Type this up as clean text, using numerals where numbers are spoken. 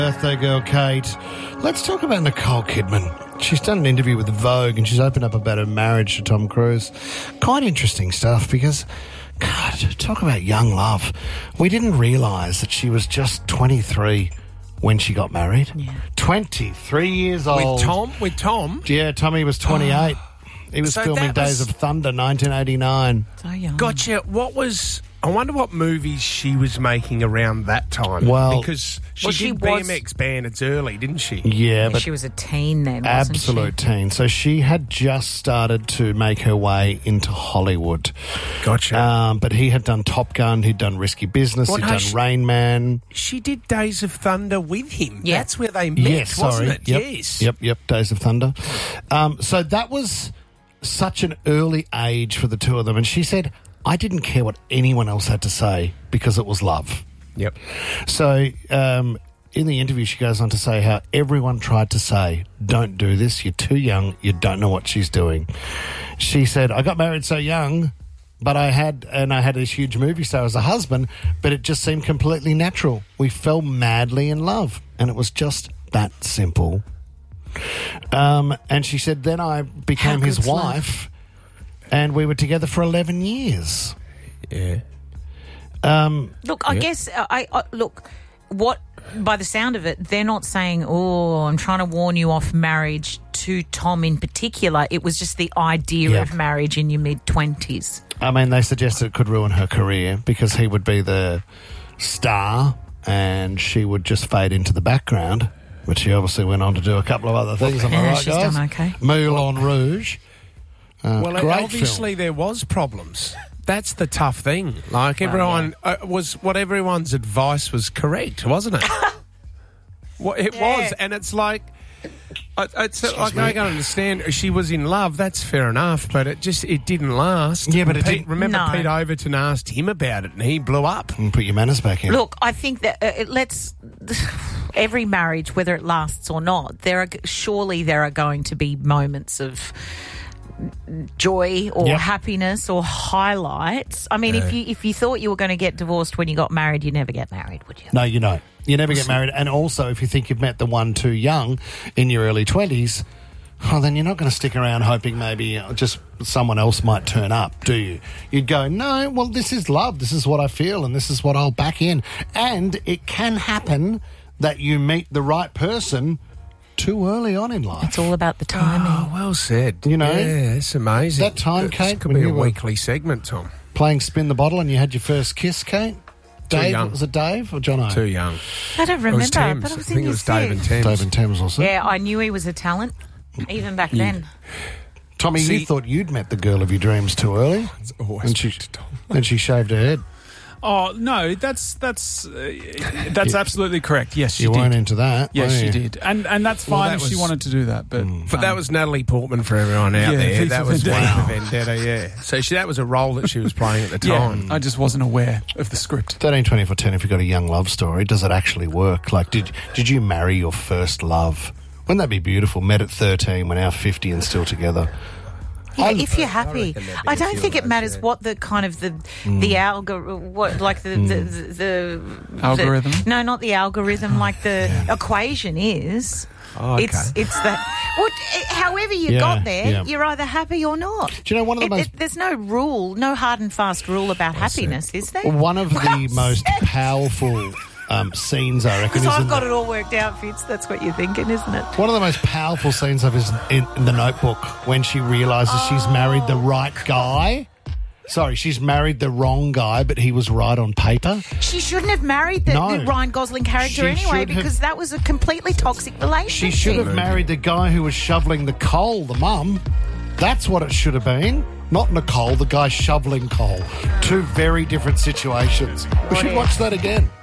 Birthday girl, Kate. Let's talk about Nicole Kidman. She's done an interview with Vogue and she's opened up about her marriage to Tom Cruise. Quite interesting stuff because, God, talk about young love. We didn't realise that she was just 23 when she got married. Yeah. 23 years old. With Tom? Yeah, Tommy was 28. He was filming Days of Thunder, 1989. So young. Gotcha. I wonder what movies she was making around that time. Well, because she did BMX Bandits early, didn't she? Yeah, but she was a teen then, wasn't absolute teen. So she had just started to make her way into Hollywood. Gotcha. But he had done Top Gun, he'd done Risky Business, he'd done Rain Man. She did Days of Thunder with him. Yeah. That's where they met, wasn't it? Yep. Yes. Yep, Days of Thunder. So that was such an early age for the two of them. And she said, I didn't care what anyone else had to say because it was love. Yep. So in the interview, she goes on to say how everyone tried to say, don't do this, you're too young, you don't know what she's doing. She said, I got married so young, but I had this huge movie star as a husband, but it just seemed completely natural. We fell madly in love, and it was just that simple. And she said, then I became his wife. And we were together for 11 years. Yeah. Look, I guess, by the sound of it, they're not saying, I'm trying to warn you off marriage to Tom in particular. It was just the idea of marriage in your mid-20s. I mean, they suggested it could ruin her career because he would be the star and she would just fade into the background. But she obviously went on to do a couple of other things. Am I right, she's guys? done okay. Moulin Rouge. Obviously there was problems. That's the tough thing. Like everyone everyone's advice was correct, wasn't it? It was, and it's like I can't understand. She was in love. That's fair enough, but it didn't last. Yeah, but remember Pete Overton asked him about it, and he blew up. And put your manners back in. Look, I think that every marriage, whether it lasts or not, there are going to be moments of joy or happiness or highlights. I mean, if you thought you were going to get divorced when you got married, you'd never get married, would you? No, you don't. You never get married. And also, if you think you've met the one too young in your early 20s, then you're not going to stick around hoping maybe just someone else might turn up, do you? You'd go, no, well, this is love. This is what I feel and this is what I'll back in. And it can happen that you meet the right person too early on in life. It's all about the timing. Oh, well said. You know? Yeah, it's amazing. That time, Kate, could be a weekly segment, Tom. Playing Spin the Bottle and you had your first kiss, Kate? Dave, young. Was it Dave or Jono? Too young. I don't remember, but I was think it was Dave and Thames. Dave and Thames also. Yeah, I knew he was a talent, even back then. Tommy, you thought you'd met the girl of your dreams too early. It's always and she shaved her head. Oh, no, that's absolutely correct. Yes, she did. You weren't into that, Yes, were she you? did. And that's fine if she wanted to do that. But that was Natalie Portman for everyone out there. V That for was Vendetta. V for Vendetta, yeah. So that was a role that she was playing at the time. I just wasn't aware of the script. 13, 24, 10, if you've got a young love story, does it actually work? Like, did you marry your first love? Wouldn't that be beautiful? Met at 13, we're now 50 and still together. Yeah, if you're happy, I don't think it matters what the kind of the algorithm, Algorithm? No, not the algorithm, like the equation is. Oh, okay. It's that. However you got there, you're either happy or not. Do you know one of the most? There's no rule, no hard and fast rule about happiness, is there? One of the most powerful scenes, I reckon. Because I've got it all worked out, Fitz. That's what you're thinking, isn't it? One of the most powerful scenes of is in The Notebook when she realises she's married the right guy. Sorry, she's married the wrong guy, but he was right on paper. She shouldn't have married the Ryan Gosling character anyway, because that was a completely toxic relationship. She should have married the guy who was shoveling the coal, the mum. That's what it should have been. Not Nicole, the guy shoveling coal. Two very different situations. We should watch that again.